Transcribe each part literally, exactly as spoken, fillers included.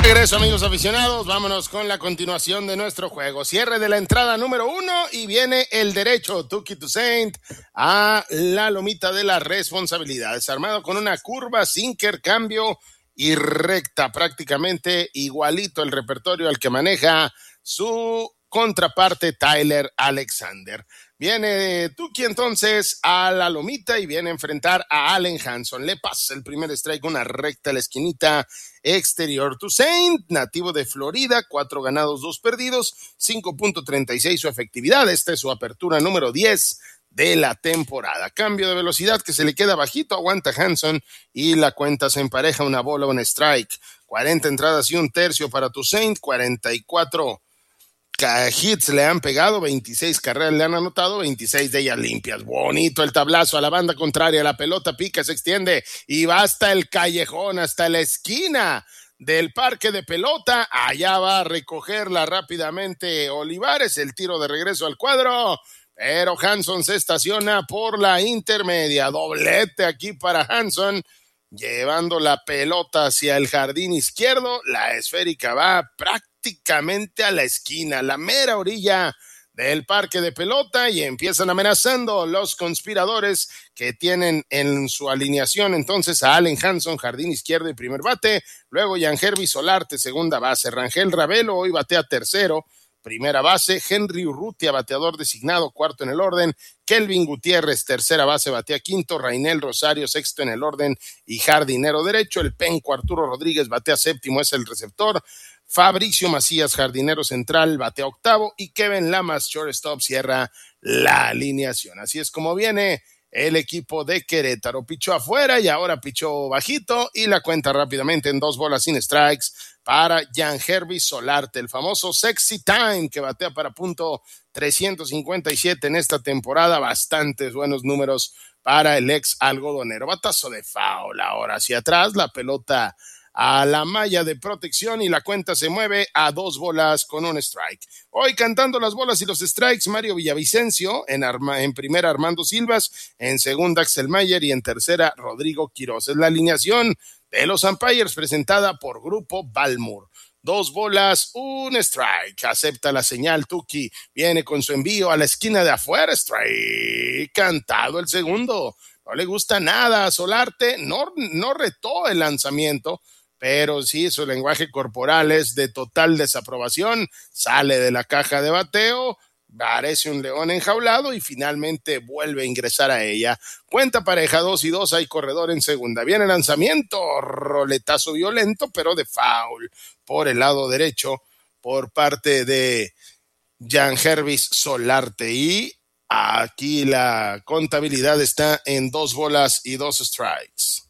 regreso, amigos aficionados, vámonos con la continuación de nuestro juego. Cierre de la entrada número uno y viene el derecho, Tuki Toussaint, a la lomita de la responsabilidad. Desarmado con una curva, sinker, cambio y recta, prácticamente igualito el repertorio al que maneja su contraparte Tyler Alexander. Viene Tuki entonces a la lomita y viene a enfrentar a Allen Hanson. Le pasa el primer strike, una recta a la esquinita exterior. Toussaint, nativo de Florida, cuatro ganados, dos perdidos, cinco punto treinta y seis su efectividad. Esta es su apertura número diez de la temporada. Cambio de velocidad que se le queda bajito, aguanta Hanson y la cuenta se empareja, una bola, un strike. cuarenta entradas y un tercio para Toussaint, cuarenta y cuatro hits le han pegado, veintiséis carreras le han anotado, veintiséis de ellas limpias. Bonito el tablazo a la banda contraria, la pelota pica, se extiende y va hasta el callejón, hasta la esquina del parque de pelota. Allá va a recogerla rápidamente Olivares, el tiro de regreso al cuadro, pero Hanson se estaciona por la intermedia. Doblete aquí para Hanson, llevando la pelota hacia el jardín izquierdo. La esférica va prácticamente a la esquina, la mera orilla del parque de pelota, y empiezan amenazando los conspiradores que tienen en su alineación entonces a Allen Hanson, jardín izquierdo y primer bate, luego Yangervis Solarte, segunda base, Rangel Ravelo hoy batea tercero, primera base, Henry Urrutia, bateador designado, cuarto en el orden, Kelvin Gutiérrez, tercera base, batea quinto, Rainel Rosario, sexto en el orden y jardinero derecho, el penco Arturo Rodríguez batea séptimo, es el receptor, Fabricio Macías, jardinero central, batea octavo, y Kevin Lamas, shortstop, cierra la alineación. Así es como viene el equipo de Querétaro. Pichó afuera y ahora pichó bajito, y la cuenta rápidamente en dos bolas sin strikes para Yangervis Solarte, el famoso Sexy Time, que batea para punto trescientos cincuenta y siete en esta temporada. Bastantes buenos números para el ex algodonero. Batazo de foul ahora hacia atrás, la pelota a la malla de protección y la cuenta se mueve a dos bolas con un strike. Hoy cantando las bolas y los strikes, Mario Villavicencio, en, arma, en primera Armando Silvas, en segunda Axel Mayer y en tercera Rodrigo Quiroz. Es la alineación de los umpires presentada por Grupo Balmur. Dos bolas, un strike. Acepta la señal Tuki. Viene con su envío a la esquina de afuera. Strike. Cantado el segundo. No le gusta nada a Solarte. No, no retó el lanzamiento, pero sí, su lenguaje corporal es de total desaprobación. Sale de la caja de bateo, parece un león enjaulado y finalmente vuelve a ingresar a ella. Cuenta pareja, dos y dos, hay corredor en segunda. Viene el lanzamiento, roletazo violento, pero de foul por el lado derecho por parte de Yangervis Solarte. Y aquí la contabilidad está en dos bolas y dos strikes.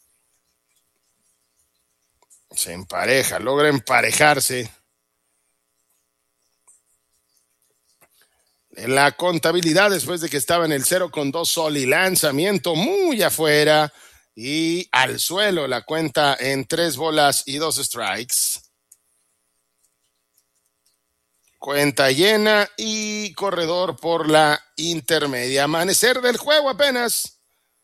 Se empareja, logra emparejarse. En la contabilidad, después de que estaba en el cero con dos sol y lanzamiento muy afuera y al suelo, la cuenta en tres bolas y dos strikes. Cuenta llena y corredor por la intermedia. Amanecer del juego apenas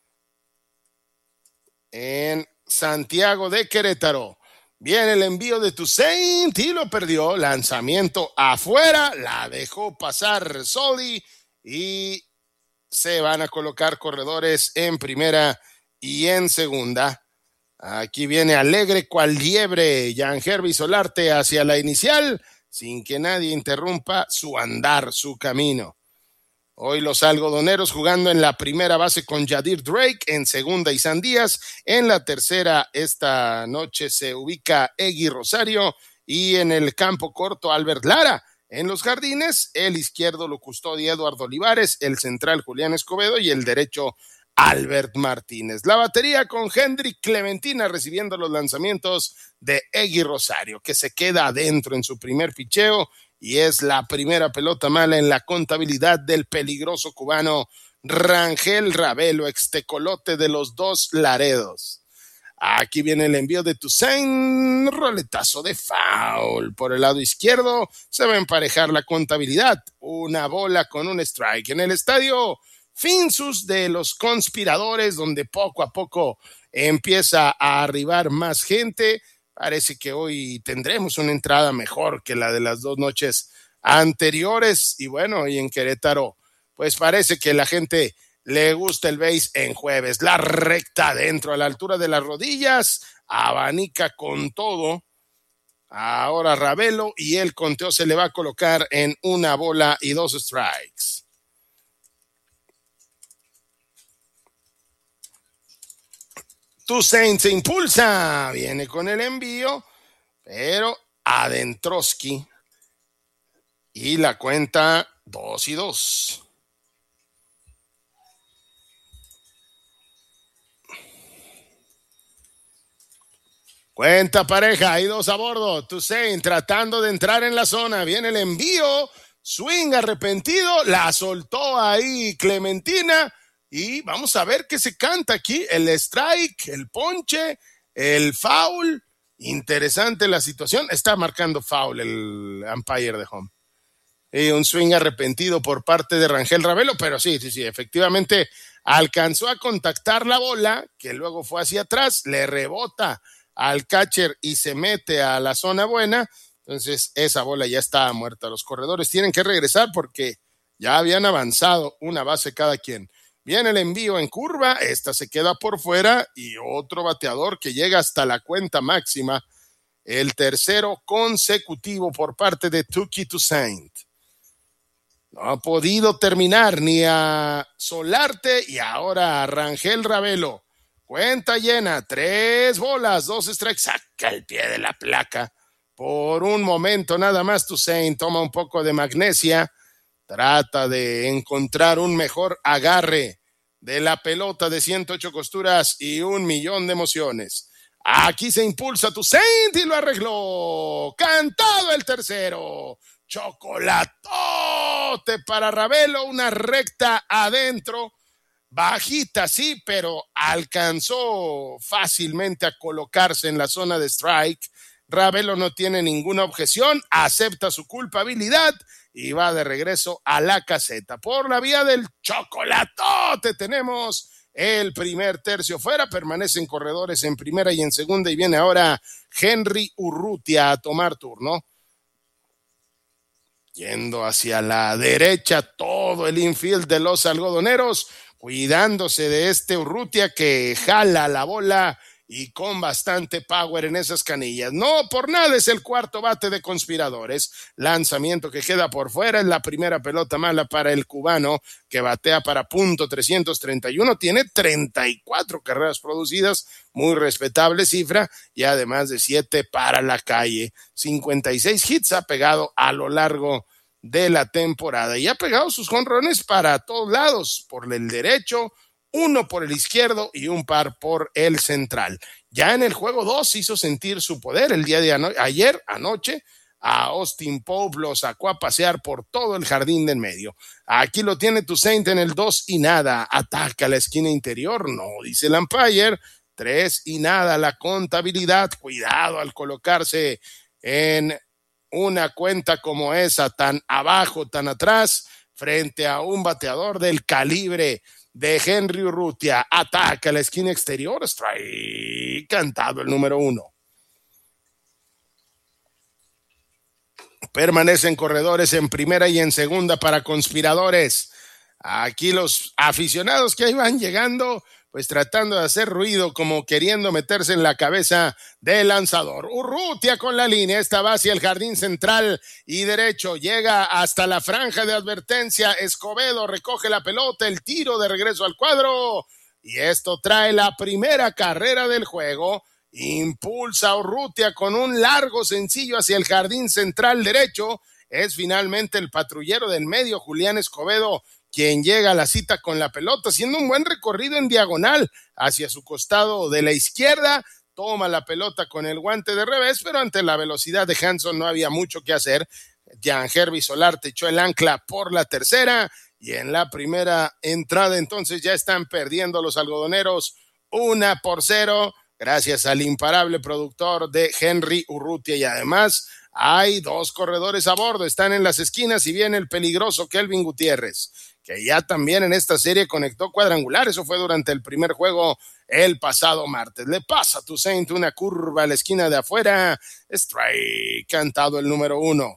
en Santiago de Querétaro. Viene el envío de Toussaint y lo perdió. Lanzamiento afuera, la dejó pasar Soli y se van a colocar corredores en primera y en segunda. Aquí viene alegre cual liebre Yangervis Solarte hacia la inicial, sin que nadie interrumpa su andar, su camino. Hoy los algodoneros jugando en la primera base con Yadir Drake, en segunda Isan Díaz, en la tercera esta noche se ubica Egui Rosario y en el campo corto Albert Lara. En los jardines, el izquierdo lo custodia Eduardo Olivares, el central Julián Escobedo y el derecho Albert Martínez. La batería con Hendrik Clementina recibiendo los lanzamientos de Egui Rosario, que se queda adentro en su primer picheo. Y es la primera pelota mala en la contabilidad del peligroso cubano Rangel Ravelo, extecolote de los dos Laredos. Aquí viene el envío de Toussaint, roletazo de foul. Por el lado izquierdo se va a emparejar la contabilidad. Una bola con un strike. En el estadio Finsus de los conspiradores, donde poco a poco empieza a arribar más gente, parece que hoy tendremos una entrada mejor que la de las dos noches anteriores. Y bueno, y en Querétaro, pues parece que la gente le gusta el base en jueves. La recta adentro, a la altura de las rodillas, abanica con todo. Ahora Ravelo, y el conteo se le va a colocar en una bola y dos strikes. Toussaint se impulsa, viene con el envío, pero Adentroski, y la cuenta dos y dos. Cuenta pareja, hay dos a bordo. Toussaint tratando de entrar en la zona, viene el envío, swing arrepentido, la soltó ahí Clementina. Y vamos a ver qué se canta aquí, el strike, el ponche, el foul. Interesante la situación, está marcando foul el umpire de home. Y un swing arrepentido por parte de Rangel Ravelo, pero sí, sí, sí, efectivamente alcanzó a contactar la bola, que luego fue hacia atrás, le rebota al catcher y se mete a la zona buena. Entonces esa bola ya estaba muerta. Los corredores tienen que regresar porque ya habían avanzado una base cada quien. Viene el envío en curva, esta se queda por fuera y otro bateador que llega hasta la cuenta máxima, el tercero consecutivo por parte de Touki Toussaint. No ha podido terminar ni a Solarte y ahora a Rangel Ravelo. Cuenta llena, tres bolas, dos strikes, saca el pie de la placa. Por un momento nada más Toussaint toma un poco de magnesia. Trata de encontrar un mejor agarre de la pelota de ciento ocho costuras y un millón de emociones. Aquí se impulsa Toussaint y lo arregló. Cantado el tercero. Chocolatote para Ravelo, una recta adentro. Bajita, sí, pero alcanzó fácilmente a colocarse en la zona de strike. Ravelo no tiene ninguna objeción, acepta su culpabilidad y va de regreso a la caseta. Por la vía del chocolatote tenemos el primer tercio fuera, permanecen corredores en primera y en segunda y viene ahora Henry Urrutia a tomar turno. Yendo hacia la derecha todo el infield de los algodoneros, cuidándose de este Urrutia que jala la bola y con bastante power en esas canillas. No por nada es el cuarto bate de Conspiradores. Lanzamiento que queda por fuera, es la primera pelota mala para el cubano que batea para punto trescientos treinta y uno. Tiene treinta y cuatro carreras producidas, muy respetable cifra, y además de siete para la calle. cincuenta y seis hits ha pegado a lo largo de la temporada y ha pegado sus jonrones para todos lados, por el derecho, uno por el izquierdo y un par por el central. Ya en el juego dos hizo sentir su poder el día de ano- ayer, anoche, a Austin Pope lo sacó a pasear por todo el jardín de en medio. Aquí lo tiene Toussaint en el dos y nada, ataca la esquina interior, no, dice el umpire, tres y nada la contabilidad, cuidado al colocarse en una cuenta como esa, tan abajo, tan atrás, frente a un bateador del calibre de Henry Urrutia. Ataca la esquina exterior, strike, cantado el número uno. Permanecen corredores en primera y en segunda para Conspiradores. Aquí los aficionados que ahí van llegando, pues tratando de hacer ruido, como queriendo meterse en la cabeza del lanzador. Urrutia con la línea, esta va hacia el jardín central y derecho, llega hasta la franja de advertencia. Escobedo recoge la pelota, el tiro de regreso al cuadro, y esto trae la primera carrera del juego. Impulsa a Urrutia con un largo sencillo hacia el jardín central derecho. Es finalmente el patrullero del medio, Julián Escobedo, quien llega a la cita con la pelota, haciendo un buen recorrido en diagonal hacia su costado de la izquierda. Toma la pelota con el guante de revés, pero ante la velocidad de Hanson no había mucho que hacer. Jean Herby Solarte echó el ancla por la tercera, y en la primera entrada entonces ya están perdiendo los algodoneros una por cero, gracias al imparable productor de Henry Urrutia, y además hay dos corredores a bordo, están en las esquinas y viene el peligroso Kelvin Gutiérrez. que ya también en esta serie conectó cuadrangular. Eso fue durante el primer juego el pasado martes. Le pasa a Toussaint una curva a la esquina de afuera. Strike, cantado el número uno.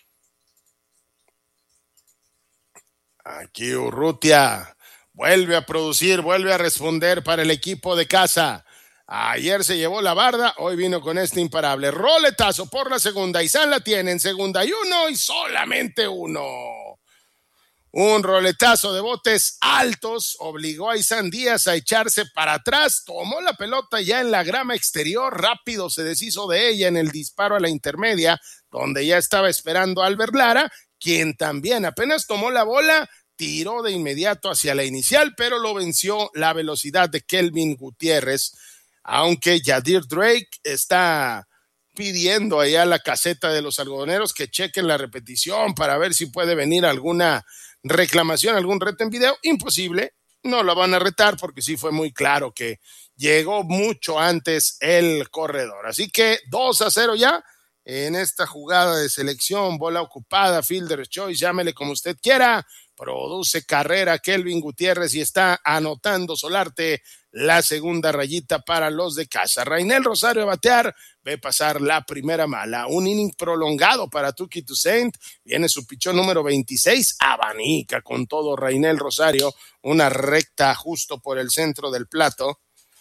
Aquí Urrutia vuelve a producir, vuelve a responder para el equipo de casa. Ayer se llevó la barda, hoy vino con este imparable. Roletazo por la segunda, Izan la tiene en segunda y uno y solamente uno. Un roletazo de botes altos obligó a Izan Díaz a echarse para atrás, tomó la pelota ya en la grama exterior, rápido se deshizo de ella en el disparo a la intermedia, donde ya estaba esperando a Albert Lara, quien también apenas tomó la bola, tiró de inmediato hacia la inicial, pero lo venció la velocidad de Kelvin Gutiérrez, aunque Yadir Drake está pidiendo allá a la caseta de los algodoneros que chequen la repetición para ver si puede venir alguna reclamación, algún reto en video. Imposible, no lo van a retar porque sí fue muy claro que llegó mucho antes el corredor. Así que dos a cero ya en esta jugada de selección, bola ocupada, fielder's choice, llámele como usted quiera, produce carrera Kelvin Gutiérrez y está anotando Solarte la segunda rayita para los de casa. Rainel Rosario a batear, ve pasar la primera mala, un inning prolongado para Touki Toussaint, viene su pichón número veintiséis, abanica con todo Rainel Rosario, una recta justo por el centro del plato.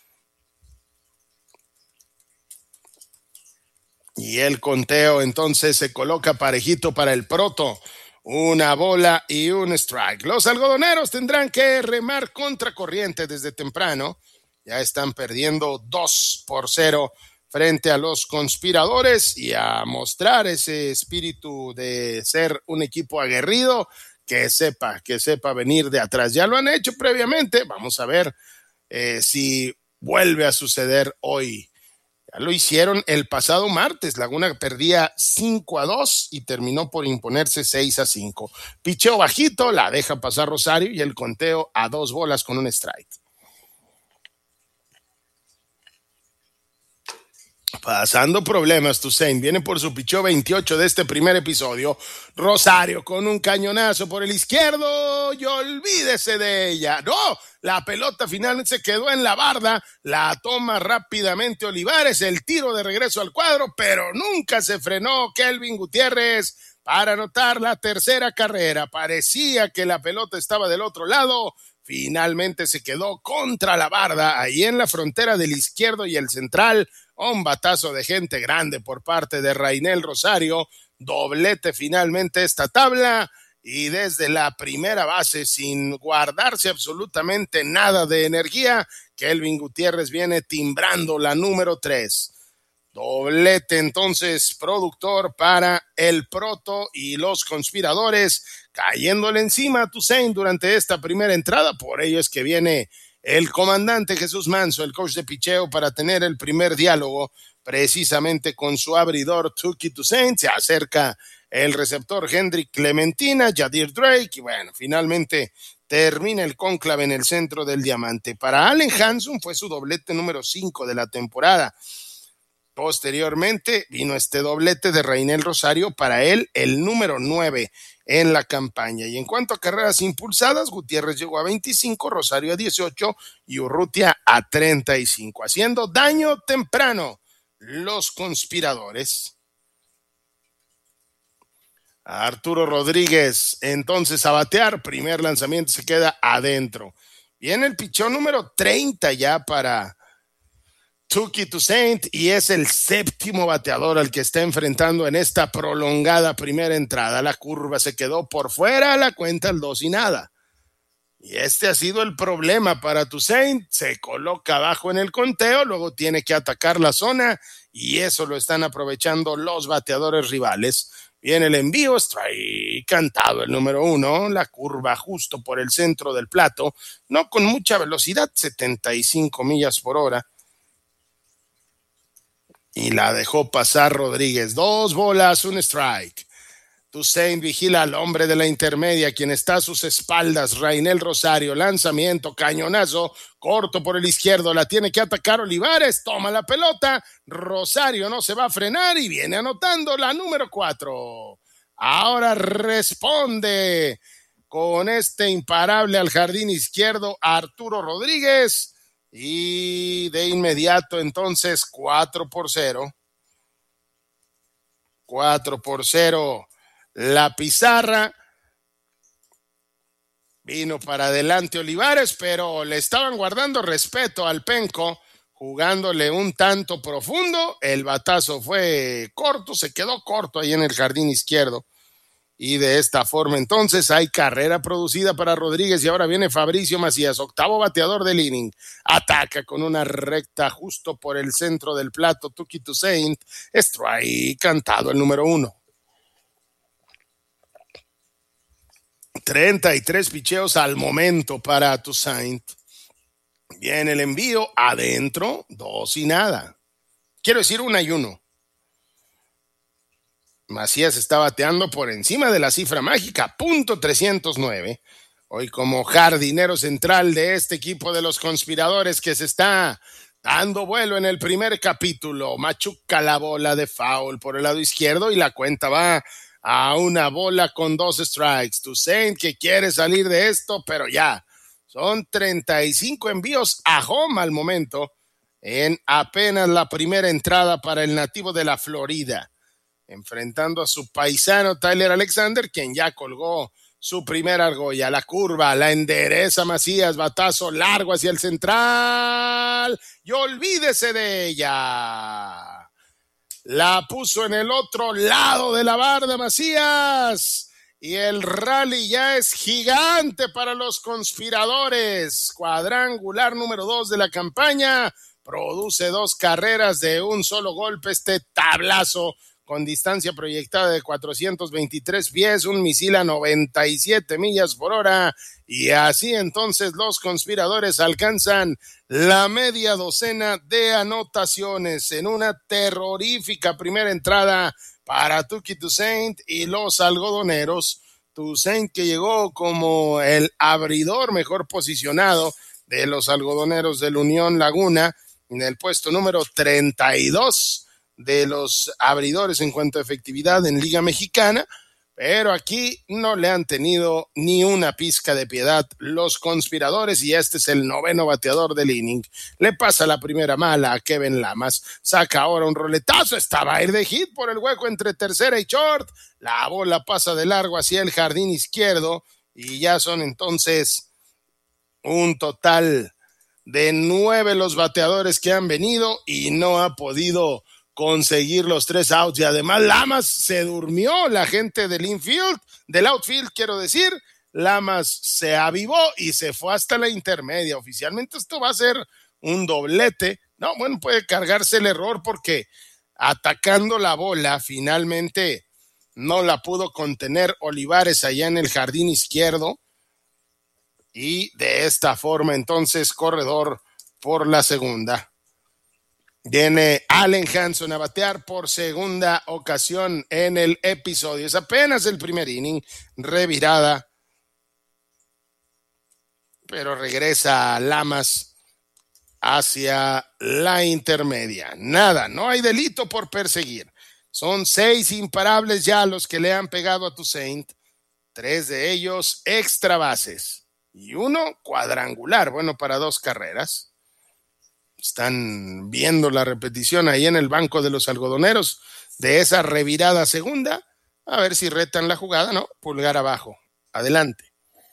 Y el conteo entonces se coloca parejito para el Proto. Una bola y un strike. Los algodoneros tendrán que remar contracorriente desde temprano. Ya están perdiendo dos por cero frente a los conspiradores y a mostrar ese espíritu de ser un equipo aguerrido que sepa, que sepa venir de atrás. Ya lo han hecho previamente. Vamos a ver eh, si vuelve a suceder hoy. Ya lo hicieron el pasado martes. Laguna perdía cinco a dos y terminó por imponerse seis a cinco. Picheo bajito, la deja pasar Rosario y el conteo a dos bolas con un strike. Pasando problemas, Toussaint viene por su picheo veintiocho de este primer episodio. Rosario con un cañonazo por el izquierdo y olvídese de ella. No, la pelota finalmente se quedó en la barda, la toma rápidamente Olivares, el tiro de regreso al cuadro, pero nunca se frenó Kelvin Gutiérrez para anotar la tercera carrera. Parecía que la pelota estaba del otro lado, finalmente se quedó contra la barda, ahí en la frontera del izquierdo y el central. Un batazo de gente grande por parte de Rainel Rosario, doblete finalmente esta tabla y desde la primera base sin guardarse absolutamente nada de energía, Kelvin Gutiérrez viene timbrando la número tres. Doblete entonces productor para el Proto y los conspiradores cayéndole encima a Toussaint durante esta primera entrada, por ello es que viene el comandante Jesús Manso, el coach de picheo, para tener el primer diálogo precisamente con su abridor Touki Toussaint. Se acerca el receptor Hendrik Clementina, Yadir Drake, y bueno, finalmente termina el cónclave en el centro del diamante. Para Allen Hanson fue su doblete número cinco de la temporada. Posteriormente vino este doblete de Rainel Rosario, para él el número nueve en la campaña. Y en cuanto a carreras impulsadas, Gutiérrez llegó a veinticinco, Rosario a dieciocho y Urrutia a treinta y cinco, haciendo daño temprano los conspiradores. Arturo Rodríguez entonces a batear, primer lanzamiento se queda adentro. Viene el pichón número treinta ya para Touki Toussaint y es el séptimo bateador al que está enfrentando en esta prolongada primera entrada. La curva se quedó por fuera, la cuenta el dos y nada. Y este ha sido el problema para Toussaint. Se coloca abajo en el conteo, luego tiene que atacar la zona y eso lo están aprovechando los bateadores rivales. Viene el envío, strike cantado el número uno, la curva justo por el centro del plato, no con mucha velocidad, setenta y cinco millas por hora. Y la dejó pasar Rodríguez. Dos bolas, un strike. Toussaint vigila al hombre de la intermedia, quien está a sus espaldas. Rainel Rosario, lanzamiento, cañonazo, corto por el izquierdo. La tiene que atacar Olivares. Toma la pelota. Rosario no se va a frenar y viene anotando la número cuatro. Ahora responde con este imparable al jardín izquierdo Arturo Rodríguez. Y de inmediato entonces cuatro por cero. cuatro por cero la pizarra. Vino para adelante Olivares, pero le estaban guardando respeto al penco, jugándole un tanto profundo. El batazo fue corto, se quedó corto ahí en el jardín izquierdo. Y de esta forma entonces hay carrera producida para Rodríguez y ahora viene Fabricio Macías, octavo bateador del inning. Ataca con una recta justo por el centro del plato Tuki Toussaint. Strike cantado el número uno. treinta y tres picheos al momento para Toussaint. Viene el envío adentro, dos y nada. Quiero decir una y uno. Macías está bateando por encima de la cifra mágica, punto trescientos nueve. Hoy como jardinero central de este equipo de los conspiradores que se está dando vuelo en el primer capítulo. Machuca la bola de foul por el lado izquierdo y la cuenta va a una bola con dos strikes. Toussaint que quiere salir de esto, pero ya. Son treinta y cinco envíos a home al momento en apenas la primera entrada para el nativo de la Florida, enfrentando a su paisano Tyler Alexander, quien ya colgó su primera argolla. La curva, la endereza Macías, batazo largo hacia el central y olvídese de ella. La puso en el otro lado de la barda Macías y el rally ya es gigante para los conspiradores. Cuadrangular número dos de la campaña, produce dos carreras de un solo golpe. Este tablazo con distancia proyectada de cuatrocientos veintitrés pies, un misil a noventa y siete millas por hora, y así entonces los conspiradores alcanzan la media docena de anotaciones en una terrorífica primera entrada para Tuki Toussaint y los algodoneros. Toussaint que llegó como el abridor mejor posicionado de los algodoneros del Unión Laguna en el puesto número treinta y dos de los abridores en cuanto a efectividad en Liga Mexicana, pero aquí no le han tenido ni una pizca de piedad los conspiradores y este es el noveno bateador del inning. Le pasa la primera mala a Kevin Lamas, saca ahora un roletazo, estaba a ir de hit por el hueco entre tercera y short, la bola pasa de largo hacia el jardín izquierdo y ya son entonces un total de nueve los bateadores que han venido y no ha podido conseguir los tres outs, y además Lamas se durmió, la gente del infield, del outfield quiero decir, Lamas se avivó y se fue hasta la intermedia. Oficialmente esto va a ser un doblete, no, bueno, puede cargarse el error porque atacando la bola finalmente no la pudo contener Olivares allá en el jardín izquierdo y de esta forma entonces corredor por la segunda. Viene Allen Hanson a batear por segunda ocasión en el episodio. Es apenas el primer inning, revirada, pero regresa Lamas hacia la intermedia. Nada, no hay delito por perseguir. Son seis imparables ya los que le han pegado a Toussaint, tres de ellos extra bases y uno cuadrangular, bueno, para dos carreras. Están viendo la repetición ahí en el banco de los algodoneros de esa revirada segunda. A ver si retan la jugada, ¿no? Pulgar abajo. Adelante.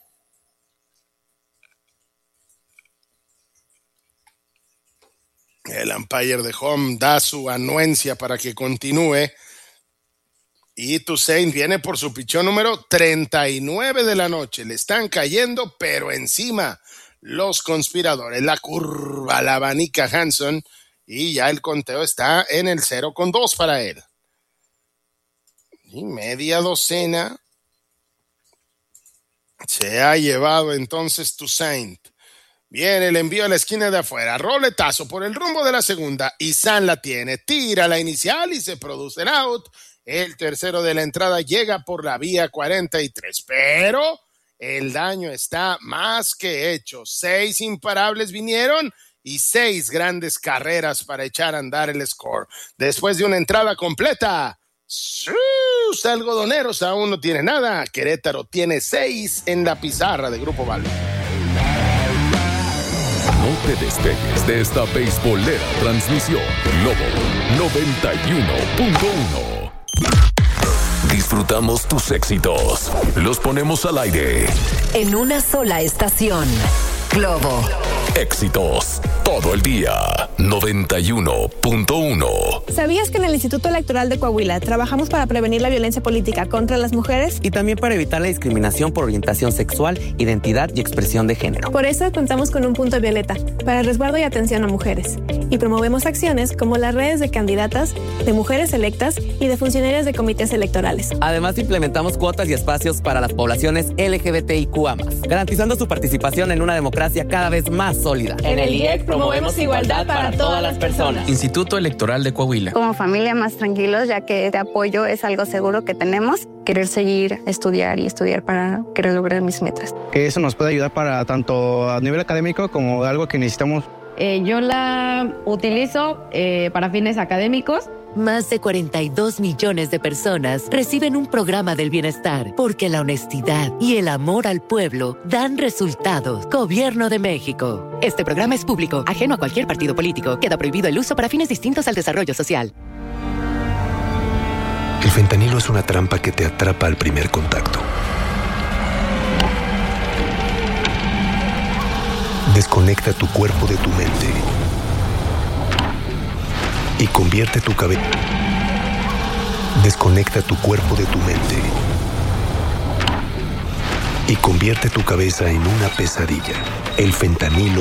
El umpire de home da su anuencia para que continúe. Y Toussaint viene por su pichón número treinta y nueve de la noche. Le están cayendo, pero encima los conspiradores. La curva, la abanica Hanson y ya el conteo está en el cero con dos para él. Y media docena se ha llevado entonces Toussaint. Viene el envío a la esquina de afuera, roletazo por el rumbo de la segunda y San la tiene, tira la inicial y se produce el out. El tercero de la entrada llega por la vía cuarenta y tres, pero el daño está más que hecho. Seis imparables vinieron y seis grandes carreras para echar a andar el score. Después de una entrada completa, Tus algodoneros aún no tienen nada. Querétaro tiene seis en la pizarra de Grupo Vale. No te despegues de esta beisbolera transmisión. Globo noventa y uno punto uno. Disfrutamos tus éxitos. Los ponemos al aire. En una sola estación. Globo. Éxitos todo el día. noventa y uno punto uno. ¿Sabías que en el Instituto Electoral de Coahuila trabajamos para prevenir la violencia política contra las mujeres? Y también para evitar la discriminación por orientación sexual, identidad y expresión de género. Por eso contamos con un punto violeta para el resguardo y atención a mujeres. Y promovemos acciones como las redes de candidatas, de mujeres electas y de funcionarias de comités electorales. Además, implementamos cuotas y espacios para las poblaciones L G B T I Q A más, garantizando su participación en una democracia cada vez más sólida. En el I E C promovemos igualdad para todas las personas. Instituto Electoral de Coahuila. Como familia más tranquilos, ya que este apoyo es algo seguro que tenemos. Querer seguir, estudiar y estudiar para querer lograr mis metas. Eso nos puede ayudar para tanto a nivel académico como algo que necesitamos. Eh, yo la utilizo eh, para fines académicos. Más de cuarenta y dos millones de personas reciben un programa del bienestar porque la honestidad y el amor al pueblo dan resultados. Gobierno de México. Este programa es público, ajeno a cualquier partido político. Queda prohibido el uso para fines distintos al desarrollo social. El fentanilo es una trampa que te atrapa al primer contacto. Desconecta tu cuerpo de tu mente y convierte tu cabeza. Desconecta tu cuerpo de tu mente y convierte tu cabeza en una pesadilla. El fentanilo